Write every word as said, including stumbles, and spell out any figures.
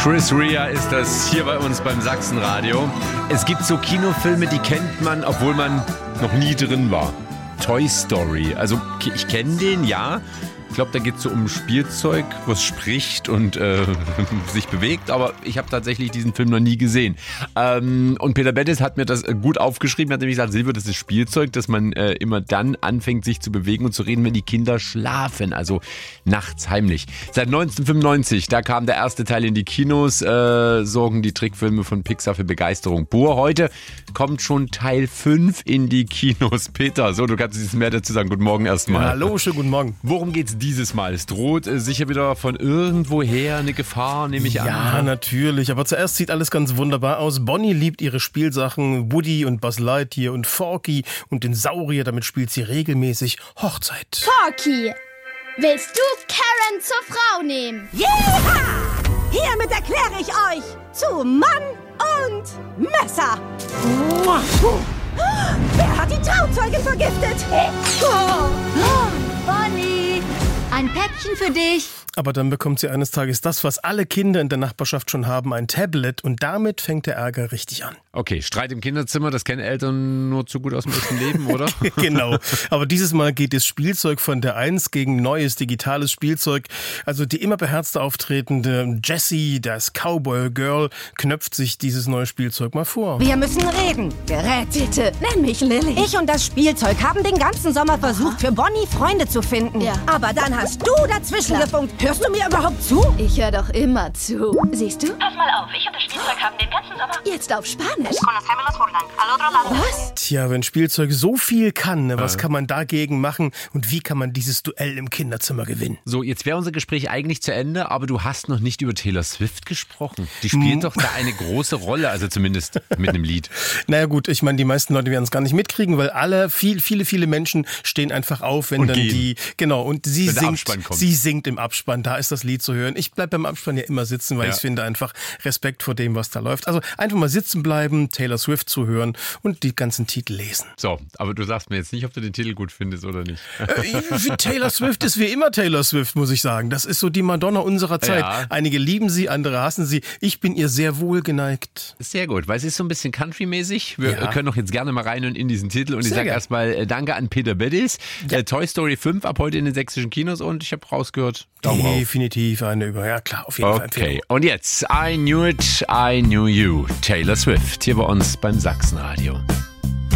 Chris Rea ist das hier bei uns beim Sachsenradio. Es gibt so Kinofilme, die kennt man, obwohl man noch nie drin war. Toy Story. Also ich kenne den, ja. Ich glaube, da geht es so um Spielzeug, was spricht und äh, sich bewegt, aber ich habe tatsächlich diesen Film noch nie gesehen. Ähm, und Peter Bettis hat mir das gut aufgeschrieben, hat nämlich gesagt, Silvio, das ist Spielzeug, dass man äh, immer dann anfängt, sich zu bewegen und zu reden, wenn die Kinder schlafen, also nachts heimlich. Seit neunzehnhundertfünfundneunzig, da kam der erste Teil in die Kinos, äh, sorgen die Trickfilme von Pixar für Begeisterung pur. Heute kommt schon Teil fünf in die Kinos. Peter, so, du kannst uns mehr dazu sagen. Guten Morgen erstmal. Ja, hallo, schönen guten Morgen. Worum geht's dieses Mal? Es droht äh, sicher wieder von irgendwoher eine Gefahr, nehme ich ja, an. Ja, natürlich. Aber zuerst sieht alles ganz wunderbar aus. Bonnie liebt ihre Spielsachen. Woody und Buzz Lightyear und Forky und den Saurier. Damit spielt sie regelmäßig Hochzeit. Forky, willst du Karen zur Frau nehmen? Yeah! Hiermit erkläre ich euch zu Mann und Messer. Wer hat die Trauzeugin vergiftet? Oh. Bonnie, ein Päckchen für dich. Aber dann bekommt sie eines Tages das, was alle Kinder in der Nachbarschaft schon haben, ein Tablet. Und damit fängt der Ärger richtig an. Okay, Streit im Kinderzimmer, das kennen Eltern nur zu gut aus dem echten Leben, oder? Genau. Aber dieses Mal geht das Spielzeug von der Eins gegen neues digitales Spielzeug. Also die immer beherzte auftretende Jessie, das Cowboy Girl, knöpft sich dieses neue Spielzeug mal vor. Wir müssen reden. Gerät. Bitte, nenn mich Lilly. Ich und das Spielzeug haben den ganzen Sommer versucht, für Bonnie Freunde zu finden. Ja. Aber dann hast du dazwischen gefunkt. Hörst du mir überhaupt zu? Ich höre doch immer zu. Siehst du? Pass mal auf, ich und das Spielzeug haben den ganzen Sommer... Jetzt auf Spanisch. Was? Tja, wenn Spielzeug so viel kann, ne, was kann man dagegen machen und wie kann man dieses Duell im Kinderzimmer gewinnen? So, jetzt wäre unser Gespräch eigentlich zu Ende, aber du hast noch nicht über Taylor Swift gesprochen. Die spielt mm. doch da eine große Rolle, also zumindest mit einem Lied. Naja gut, ich meine, die meisten Leute werden es gar nicht mitkriegen, weil alle, viel, viele, viele Menschen stehen einfach auf, wenn und dann gehen. die, genau, und sie wenn singt, sie singt im Abspann, da ist das Lied zu hören. Ich bleib beim Abspann ja immer sitzen, weil ja. ich finde einfach Respekt vor dem, was da läuft. Also einfach mal sitzen bleiben, Taylor Swift zu hören und die ganzen Titel lesen. So, aber du sagst mir jetzt nicht, ob du den Titel gut findest oder nicht. Äh, Taylor Swift ist wie immer Taylor Swift, muss ich sagen. Das ist so die Madonna unserer Zeit. Ja. Einige lieben sie, andere hassen sie. Ich bin ihr sehr wohlgeneigt. Sehr gut, weil es ist so ein bisschen Country-mäßig. Wir ja. können doch jetzt gerne mal rein und in diesen Titel. Und sehr ich sage erstmal äh, danke an Peter Bettis. Ja. Äh, Toy Story fünf ab heute in den sächsischen Kinos und ich habe rausgehört, Daumen rauf. Definitiv eine über. Ja klar, auf jeden okay. Fall. Okay, und jetzt I Knew It, I Knew You. Taylor Swift hier bei uns beim Sachsenradio.